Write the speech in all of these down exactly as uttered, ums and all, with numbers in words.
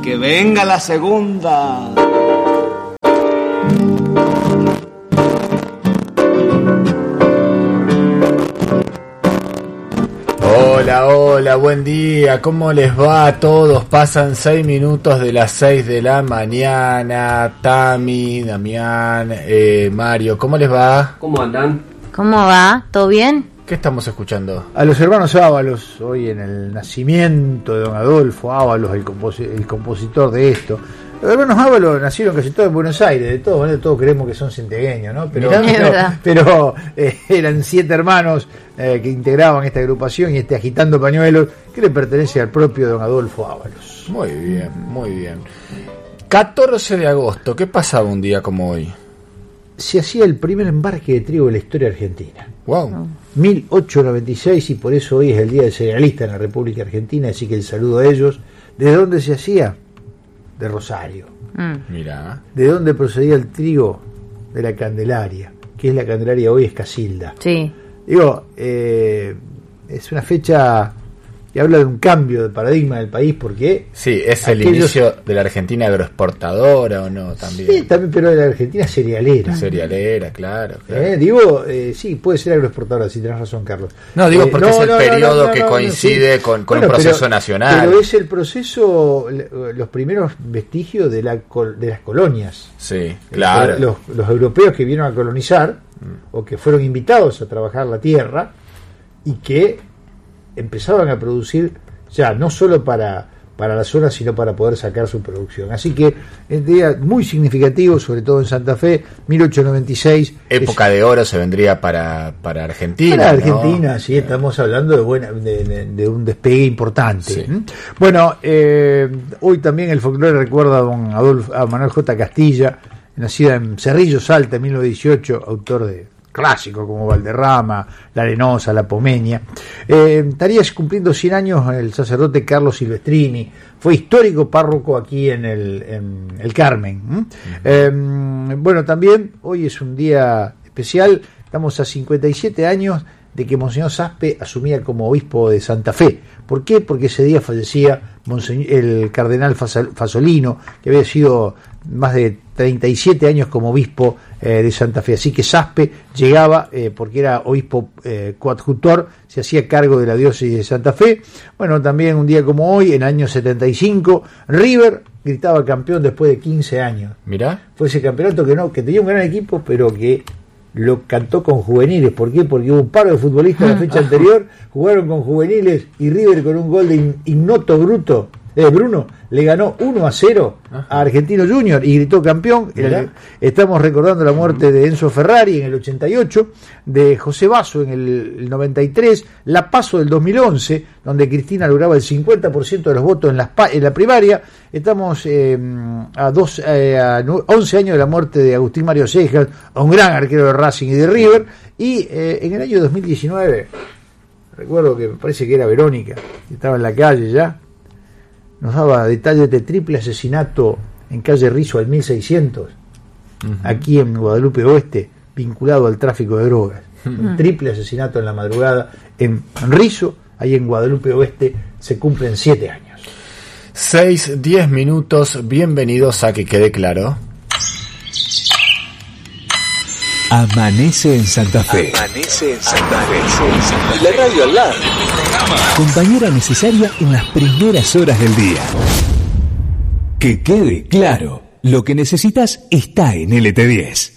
que venga la segunda. Hola, hola, buen día, ¿cómo les va a todos? Pasan seis minutos de las seis de la mañana. Tami, Damián, eh, Mario, ¿cómo les va? ¿Cómo andan? ¿Cómo va? ¿Todo bien? ¿Qué estamos escuchando? A los hermanos Ábalos, hoy en el nacimiento de don Adolfo Ábalos, el, compos- el compositor de esto. Los hermanos Ábalos nacieron casi todos en Buenos Aires, de todos modos todos creemos que son santiagueños, ¿no? Pero, Mirá, pero, es verdad. pero eh, eran siete hermanos eh, que integraban esta agrupación y este Agitando Pañuelos, que le pertenece al propio don Adolfo Ábalos. Muy bien, muy bien. catorce de agosto, ¿qué pasaba un día como hoy? Se hacía el primer embarque de trigo de la historia argentina. Wow. mil ochocientos noventa y seis, y por eso hoy es el Día del Cerealista en la República Argentina, así que el saludo a ellos. ¿De dónde se hacía? De Rosario. Mm. Mirá. ¿De dónde procedía el trigo? De la Candelaria. ¿Qué es la Candelaria hoy? Es Casilda. Sí. Digo, eh, es una fecha que habla de un cambio de paradigma del país, porque Sí, es el aquellos- inicio de la Argentina agroexportadora, ¿o no? También. Sí, también, pero de la Argentina cerealera. Cerealera, claro. claro. Eh, digo, eh, sí, puede ser agroexportadora, si tenés razón, Carlos. No, digo Eh, porque es el periodo que coincide sí. con, con Bueno, un proceso pero- nacional. Pero es el proceso, los primeros vestigios de, la, col- de las colonias. Sí, claro. Los, los europeos que vinieron a colonizar, o que fueron invitados a trabajar la tierra, y que empezaban a producir ya no solo para, para la zona, sino para poder sacar su producción. Así que es un día muy significativo, sobre todo en Santa Fe, mil ochocientos noventa y seis. Época es, de oro se vendría para, para Argentina. para ¿no? Argentina, sí, estamos hablando de, buena, de, de, de un despegue importante. Sí. ¿Mm? Bueno, eh, hoy también el folclore recuerda a don Adolfo, a Manuel J. Castilla, nacida en Cerrillo, Salta, en mil novecientos dieciocho, autor de clásicos como Valderrama, La Arenosa, La Pomeña. Eh, estaría cumpliendo cien años el sacerdote Carlos Silvestrini, fue histórico párroco aquí en el, en el Carmen. ¿Mm? Uh-huh. Eh, bueno, también hoy es un día especial, estamos a cincuenta y siete años de que Monseñor Saspe asumía como obispo de Santa Fe. ¿Por qué? Porque ese día fallecía Monseñor, el cardenal Fasolino, que había sido más de treinta y siete años como obispo eh, de Santa Fe. Así que Saspe llegaba, eh, porque era obispo eh, coadjutor, se hacía cargo de la diócesis de Santa Fe. Bueno, también un día como hoy, en el año setenta y cinco, River gritaba campeón después de quince años. Mirá. Fue ese campeonato que no que tenía un gran equipo, pero que lo cantó con juveniles. ¿Por qué? Porque hubo un par de futbolistas la fecha anterior, jugaron con juveniles, y River, con un gol de Ignoto Bruto, eh, Bruno, le ganó uno a cero a Argentino Junior y gritó campeón. El, estamos recordando la muerte de Enzo Ferrari en el ochenta y ocho, de José Basso en el, el noventa y tres, la PASO del dos mil once, donde Cristina lograba el cincuenta por ciento de los votos en la, en la primaria. Estamos eh, a, dos, eh, a once años de la muerte de Agustín Mario Cejas, un gran arquero de Racing y de River. Y eh, en el año dos mil diecinueve, recuerdo que me parece que era Verónica, que estaba en la calle ya, nos daba detalles de triple asesinato en calle Rizo al mil seiscientos, uh-huh. aquí en Guadalupe Oeste, vinculado al tráfico de drogas. Uh-huh. Un triple asesinato en la madrugada en Rizo, ahí en Guadalupe Oeste, se cumplen siete años. Seis, diez minutos, bienvenidos a Que Quede Claro. Amanece en Santa Fe. Amanece en Santa Fe. Y la radio al lado. Compañera necesaria en las primeras horas del día. Que quede claro, lo que necesitas está en L T diez.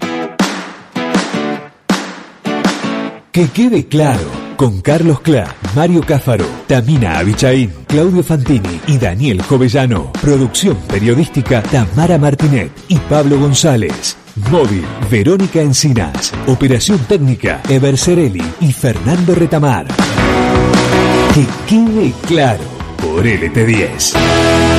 Que quede claro, con Carlos Clá, Mario Cáfaro, Tamina Abichaín, Claudio Fantini y Daniel Jovellano. Producción periodística Tamara Martinet y Pablo González. Móvil, Verónica Encinas. Operación técnica, Eber Cerelli y Fernando Retamar. Que quede claro, por L T diez.